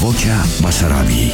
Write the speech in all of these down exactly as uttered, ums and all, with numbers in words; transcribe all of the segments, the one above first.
Vocea Basarabiei.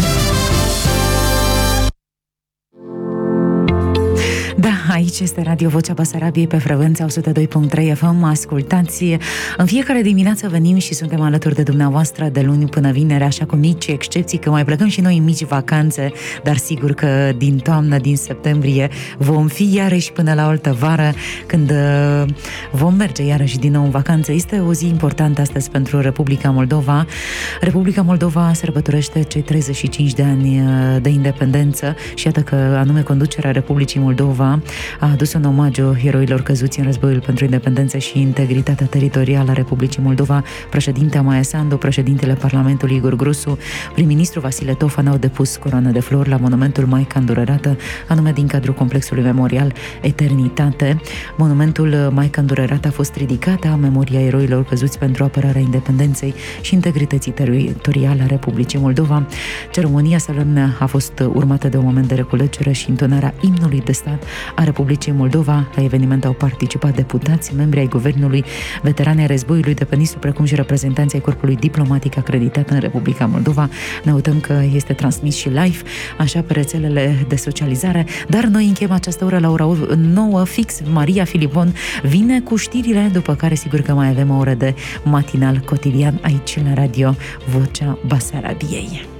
Da, aici este Radio Vocea Basarabiei pe frecvența o sută doi punct trei F M. Ascultați, în fiecare dimineață venim și suntem alături de dumneavoastră de luni până vineri, așa cu mici excepții, că mai plecăm și noi în mici vacanțe, dar sigur că din toamnă, din septembrie, vom fi iarăși până la altă vară, când vom merge iarăși din nou în vacanță. Este o zi importantă astăzi pentru Republica Moldova. Republica Moldova sărbătorește cei treizeci și cinci de ani de independență și iată că anume conducerea Republicii Moldova a adus un omagiu eroilor căzuți în războiul pentru independență și integritatea teritorială a Republicii Moldova. Președintea Maia Sandu, președintele Parlamentului Igor Grosu, prim-ministru Vasile Tofan au depus coroană de flori la monumentul Maica Îndurerată, anume din cadrul complexului memorial Eternitate. Monumentul Maica Îndurerată a fost ridicat a memoria eroilor căzuți pentru apărarea independenței și integrității teritoriale a Republicii Moldova. Ceremonia solemnă a fost urmată de un moment de reculegere și intonarea imnului de stat a Republicii Moldova. La eveniment au participat deputați, membri ai guvernului, veterani ai războiului de pe Nistru, precum și reprezentanții ai corpului diplomatic acreditat în Republica Moldova. Ne uităm că este transmis și live, așa pe rețelele de socializare, dar noi încheiem această oră la ora nouă fix. Maria Filipon vine cu știrile, după care sigur că mai avem o oră de matinal cotidian aici la Radio Vocea Basarabiei.